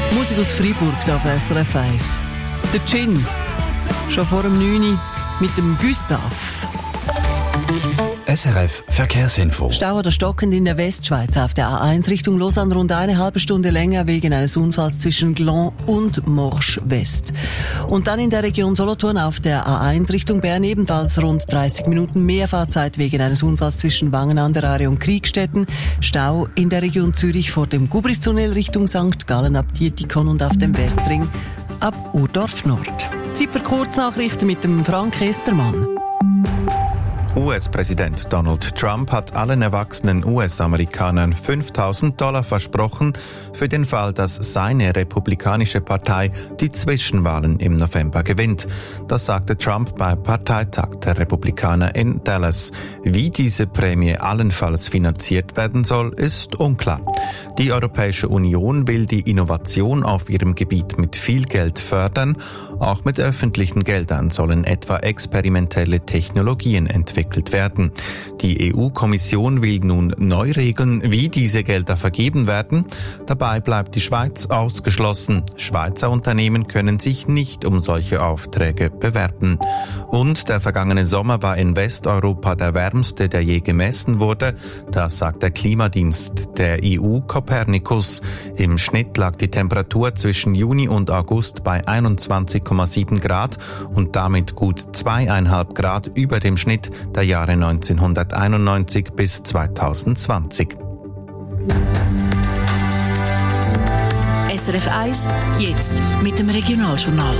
Musik aus Freiburg auf SRF 1. Der Gin, schon vor dem 9 mit dem Gustav. SRF Verkehrsinfo. Stau oder stockend in der Westschweiz auf der A1 Richtung Lausanne rund eine halbe Stunde länger wegen eines Unfalls zwischen Gland und Morsch West. Und dann in der Region Solothurn auf der A1 Richtung Bern ebenfalls rund 30 Minuten mehr Fahrzeit wegen eines Unfalls zwischen Wangen an der Aare und Kriegstetten. Stau in der Region Zürich vor dem Gubristunnel Richtung St. Gallen ab Dietikon und auf dem Westring ab Urdorf Nord. Zeit für Kurznachrichten mit dem Frank Estermann. US-Präsident Donald Trump hat allen erwachsenen US-Amerikanern $5.000 versprochen für den Fall, dass seine republikanische Partei die Zwischenwahlen im November gewinnt. Das sagte Trump beim Parteitag der Republikaner in Dallas. Wie diese Prämie allenfalls finanziert werden soll, ist unklar. Die Europäische Union will die Innovation auf ihrem Gebiet mit viel Geld fördern. Auch mit öffentlichen Geldern sollen etwa experimentelle Technologien entwickelt werden. Die EU-Kommission will nun neu regeln, wie diese Gelder vergeben werden. Dabei bleibt die Schweiz ausgeschlossen. Schweizer Unternehmen können sich nicht um solche Aufträge bewerben. Und der vergangene Sommer war in Westeuropa der wärmste, der je gemessen wurde. Das sagt der Klimadienst der EU Copernicus. Im Schnitt lag die Temperatur zwischen Juni und August bei 21,7 Grad und damit gut 2,5 Grad über dem Schnitt der Jahre 1991 bis 2020. SRF 1, jetzt mit dem Regionaljournal.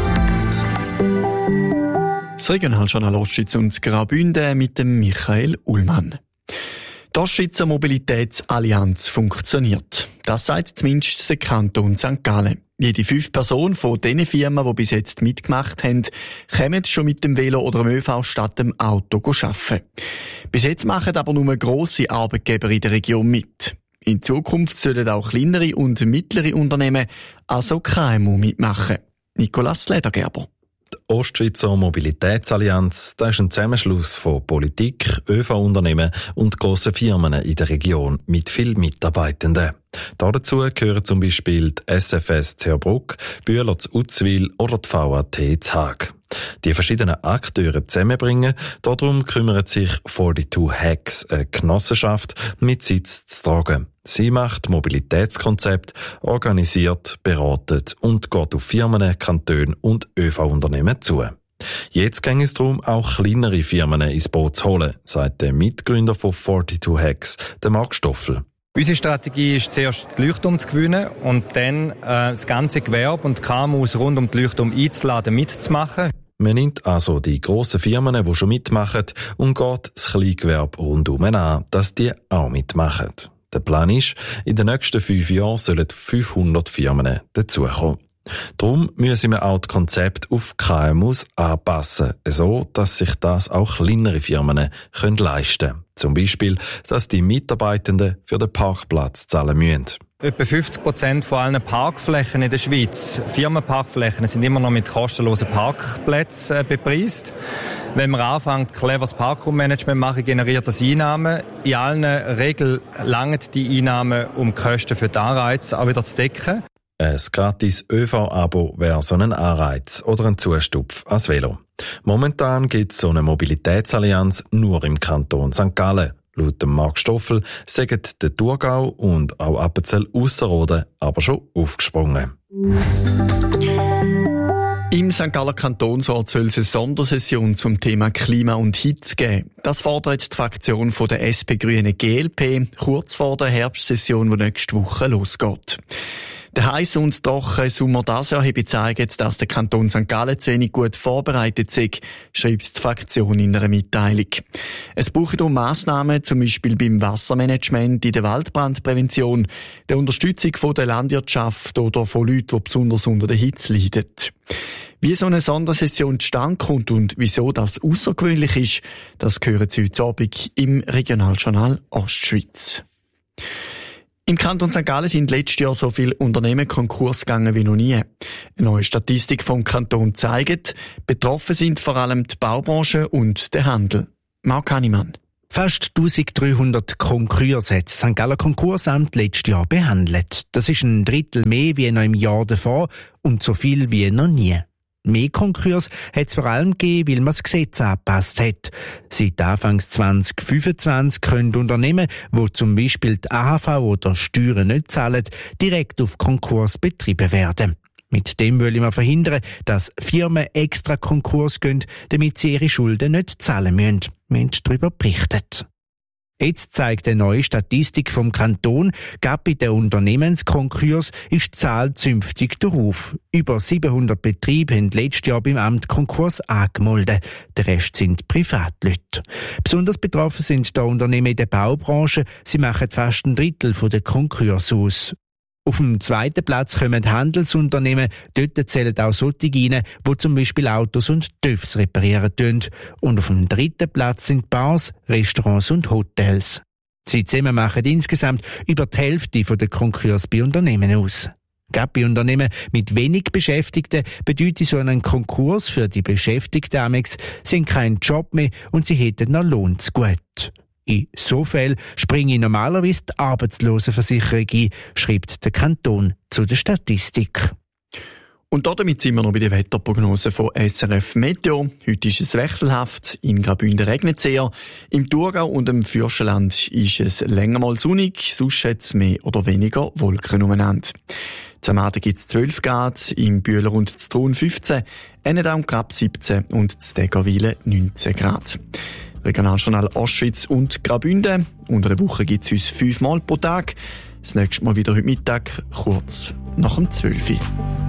Das Regionaljournal Ostschweiz und Graubünden mit dem Michael Ullmann. Die Ostschweizer Mobilitätsallianz funktioniert. Das sagt zumindest der Kanton St. Gallen. Jede 5 Personen von den Firmen, die bis jetzt mitgemacht haben, kommen schon mit dem Velo oder dem ÖV statt dem Auto arbeiten. Bis jetzt machen aber nur grosse Arbeitgeber in der Region mit. In Zukunft sollen auch kleinere und mittlere Unternehmen, also KMU, mitmachen. Nicolas Ledergerber. Die Ostschweizer Mobilitätsallianz, das ist ein Zusammenschluss von Politik, ÖV-Unternehmen und grossen Firmen in der Region mit vielen Mitarbeitenden. Dazu gehören zum Beispiel die SFS Zerbruck, Bühler zu Uzwil oder die VAT zu Haag. Die verschiedenen Akteure zusammenbringen, darum kümmert sich 42 Hacks, eine Genossenschaft mit Sitz zu Tragen. Sie macht Mobilitätskonzept, organisiert, beratet und geht auf Firmen, Kantone und ÖV-Unternehmen zu. Jetzt ging es darum, auch kleinere Firmen ins Boot zu holen, sagt der Mitgründer von 42 Hacks, der Marc Stoffel. Unsere Strategie ist zuerst die Leuchtturm zu gewinnen und dann das ganze Gewerbe und die KMUs rund um die Leuchtturm einzuladen, mitzumachen. Man nimmt also die grossen Firmen, die schon mitmachen, und geht das Kleingewerbe rundum an, dass die auch mitmachen. Der Plan ist, in den nächsten 5 Jahren sollen 500 Firmen dazukommen. Darum müssen wir auch das Konzept auf KMUs anpassen, so dass sich das auch kleinere Firmen leisten können. Zum Beispiel, dass die Mitarbeitenden für den Parkplatz zahlen müssen. Etwa 50% von allen Parkflächen in der Schweiz, Firmenparkflächen, sind immer noch mit kostenlosen Parkplätzen bepreist. Wenn man anfängt, cleveres Parkraummanagement machen, generiert das Einnahmen. In allen Regeln langen die Einnahmen, um die Kosten für die Anreize auch wieder zu decken. Ein gratis ÖV-Abo wäre so ein Anreiz oder ein Zustupf als Velo. Momentan gibt es so eine Mobilitätsallianz nur im Kanton St. Gallen. Laut dem Marc Stoffel sagen der Thurgau und auch Appenzell-Ausserrhoden aber schon aufgesprungen. Im St. Galler Kantonsrat soll es eine Sondersession zum Thema Klima und Hitze geben. Das fordert die Fraktion von der SP-Grünen GLP kurz vor der Herbstsession, die nächste Woche losgeht. Der heiße und trockene Sommer dieses Jahr habe gezeigt, dass der Kanton St. Gallen zu wenig gut vorbereitet ist, schreibt die Fraktion in einer Mitteilung. Es braucht auch Massnahmen, zum Beispiel beim Wassermanagement, in der Waldbrandprävention, der Unterstützung von der Landwirtschaft oder von Leuten, die besonders unter der Hitze leiden. Wie so eine Sondersession zustande kommt und wieso das außergewöhnlich ist, das hören Sie heute Abend im Regionaljournal Ostschweiz. Im Kanton St. Gallen sind letztes Jahr so viele Unternehmen Konkurs gegangen wie noch nie. Eine neue Statistik vom Kanton zeigt, betroffen sind vor allem die Baubranche und der Handel. Marc Hannemann. Fast 1300 Konkurse hat das St. Galler Konkursamt letztes Jahr behandelt. Das ist ein Drittel mehr wie noch im Jahr davor und so viel wie noch nie. Mehr Konkurs hat es vor allem gegeben, weil man das Gesetz angepasst hat. Seit Anfang 2025 können Unternehmen, die zum Beispiel die AHV oder Steuern nicht zahlen, direkt auf Konkurs betrieben werden. Mit dem will man verhindern, dass Firmen extra Konkurs gehen, damit sie ihre Schulden nicht zahlen müssen. Wir haben darüber berichtet. Jetzt zeigt eine neue Statistik vom Kanton, gerade bei den Unternehmenskonkurs ist die Zahl zünftig darauf. Über 700 Betriebe haben letztes Jahr beim Amt Konkurs angemeldet. Der Rest sind Privatleute. Besonders betroffen sind da Unternehmen in der Baubranche. Sie machen fast ein Drittel der Konkurse aus. Auf dem zweiten Platz kommen Handelsunternehmen. Dort zählen auch solche rein, die zum Beispiel Autos und TÜVs reparieren tun. Und auf dem dritten Platz sind Bars, Restaurants und Hotels. Sie zusammen machen insgesamt über die Hälfte der Konkurse bei Unternehmen aus. Gerade bei Unternehmen mit wenig Beschäftigten bedeutet so einen Konkurs für die Beschäftigten amex, sie haben keinen Job mehr und sie hätten noch Lohn zu gut. In so Fällen springe normalerweise die Arbeitslosenversicherung ein, schreibt der Kanton zu der Statistik. Und damit sind wir noch bei der Wetterprognose von SRF Meteo. Heute ist es wechselhaft. In Graubünden regnet es eher. Im Thurgau und im Fürstenland ist es länger mal sonnig. Sonst hat es mehr oder weniger Wolken umeinander. Am Abend gibt es 12 Grad, im Bühler und in Thun 15, Ennedau und Grab 17 und in Deggerwil 19 Grad. Regionaljournal Ostschweiz und Graubünden. Unter der Woche gibt es uns 5 Mal pro Tag. Das nächste Mal wieder heute Mittag, kurz nach dem 12 Uhr.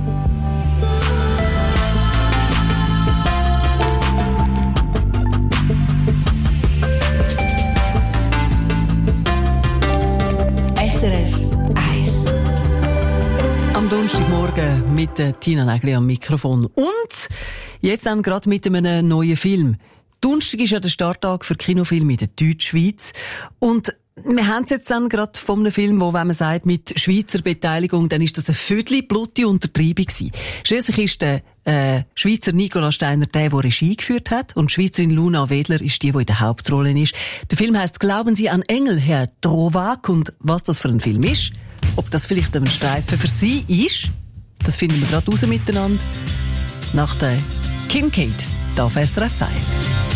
SRF 1. Am Donnerstagmorgen mit Tina Nägeli am Mikrofon. Und jetzt dann gerade mit einem neuen Film. Donnerstag ist ja der Starttag für Kinofilme in der Deutschschweiz. Und wir haben es jetzt dann gerade von einem Film, wo, wenn man sagt, mit Schweizer Beteiligung, dann ist das eine viertel blutige Untertreibung gewesen. Schliesslich ist der Schweizer Nicola Steiner der Regie geführt hat, und die Schweizerin Luna Wedler ist die in der Hauptrolle ist. Der Film heisst «Glauben Sie an Engel, Herr Drowak», und was das für ein Film ist, ob das vielleicht ein Streifen für Sie ist, das finden wir gerade raus miteinander nach der Kincaid auf SRF 1.